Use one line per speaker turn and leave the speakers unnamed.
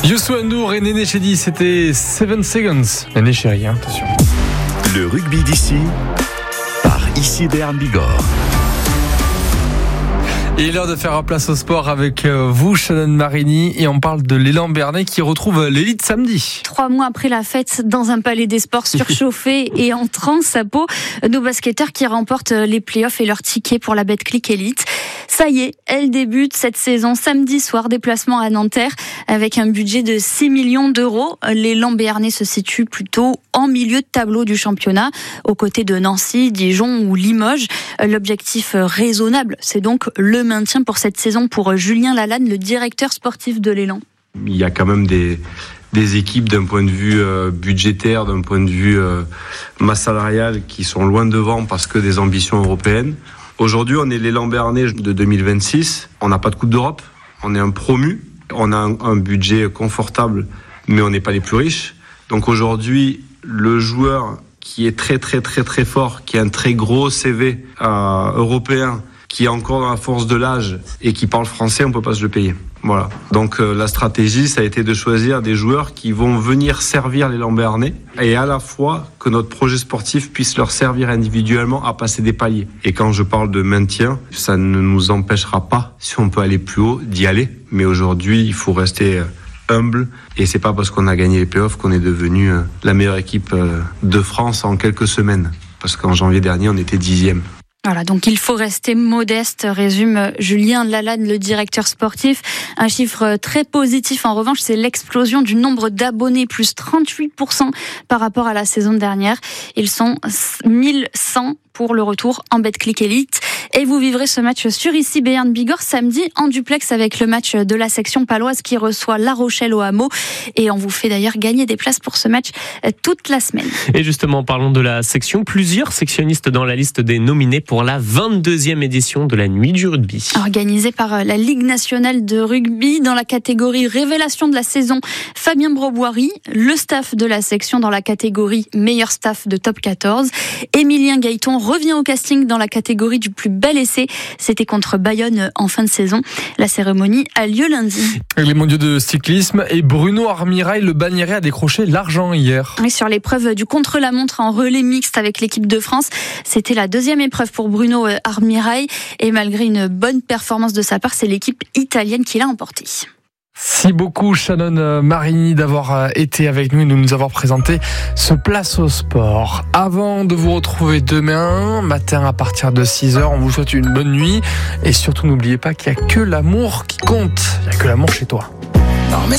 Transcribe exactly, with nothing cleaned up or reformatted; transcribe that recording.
Youssou N'Dour et Néné Chédid, c'était seven seconds. Néné chérie, hein, attention.
Le rugby d'ici, par Ici Béarn Bigorre.
Il est l'heure de faire place au sport avec vous, Shannon Marini, et on parle de l'élan béarnais qui retrouve l'élite samedi.
Trois mois après la fête dans un palais des sports surchauffé et en transe à peau, nos basketteurs qui remportent les playoffs et leur ticket pour la Betclic Elite. Ça y est, elle débute cette saison samedi soir, déplacement à Nanterre avec un budget de six millions d'euros. L'élan béarnais se situe plutôt en milieu de tableau du championnat, aux côtés de Nancy, Dijon ou Limoges. L'objectif raisonnable, c'est donc le maintien pour cette saison pour Julien Lalanne, le directeur sportif de l'élan.
Il y a quand même des, des équipes d'un point de vue euh, budgétaire, d'un point de vue euh, masse salariale qui sont loin devant parce que des ambitions européennes. Aujourd'hui, on est l'élan béarnais de deux mille vingt-six. On n'a pas de Coupe d'Europe. On est un promu. On a un, un budget confortable, mais on n'est pas les plus riches. Donc aujourd'hui, le joueur qui est très très très très fort, qui a un très gros C V euh, européen, qui est encore dans la force de l'âge et qui parle français, on peut pas se le payer. Voilà. Donc euh, la stratégie, ça a été de choisir des joueurs qui vont venir servir l'élan béarnais et à la fois que notre projet sportif puisse leur servir individuellement à passer des paliers. Et quand je parle de maintien, ça ne nous empêchera pas, si on peut aller plus haut, d'y aller. Mais aujourd'hui, il faut rester humble et c'est pas parce qu'on a gagné les playoffs qu'on est devenu euh, la meilleure équipe euh, de France en quelques semaines. Parce qu'en janvier dernier, on était dixième.
Voilà, donc il faut rester modeste, résume Julien Lalanne, le directeur sportif. Un chiffre très positif, en revanche, c'est l'explosion du nombre d'abonnés, plus trente-huit pour cent par rapport à la saison dernière. Ils sont mille cent pour le retour en Betclic Elite. Et vous vivrez ce match sur Ici Béarn Bigorre samedi en duplex avec le match de la section paloise qui reçoit La Rochelle au Hameau. Et on vous fait d'ailleurs gagner des places pour ce match toute la semaine.
Et justement, parlons de la section. Plusieurs sectionnistes dans la liste des nominés pour la vingt-deuxième édition de la Nuit du rugby.
Organisée par la Ligue nationale de rugby dans la catégorie révélation de la saison, Fabien Broboiry, le staff de la section dans la catégorie meilleur staff de top quatorze. Émilien Gaëton revient au casting dans la catégorie du plus bel essai. C'était contre Bayonne en fin de saison. La cérémonie a lieu lundi.
Les mondiaux de cyclisme et Bruno Armirail, le Bagnérais, a décroché l'argent hier.
Et sur l'épreuve du contre-la-montre en relais mixte avec l'équipe de France, c'était la deuxième épreuve pour Bruno Armirail. Et malgré une bonne performance de sa part, c'est l'équipe italienne qui l'a emporté.
Merci beaucoup Shannon Marini d'avoir été avec nous et de nous avoir présenté ce Place au sport. Avant de vous retrouver demain matin à partir de six heures, on vous souhaite une bonne nuit et surtout n'oubliez pas qu'il n'y a que l'amour qui compte. Il n'y a que l'amour chez toi.